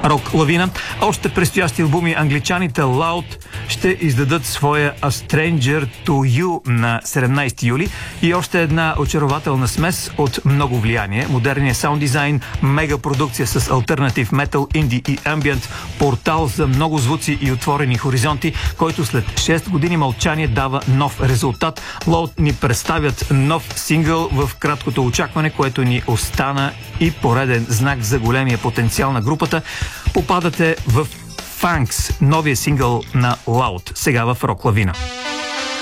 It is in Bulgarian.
Рок Лавина. Още предстоящи албуми англичаните Loud ще издадат своя A Stranger to You на 17 юли и още една очарователна смес от много влияние. Модерният саунд дизайн, мегапродукция с алтернатив метал, инди и амбиент, портал за много звуци и отворени хоризонти, който след 6 години мълчание дава нов резултат. Loud ни представят нов сингъл в краткото очакване, което ни остана и пореден знак за големия потенциал на групата. Попадате в Funks, новия сингъл на Loud, сега в Рок Лавина.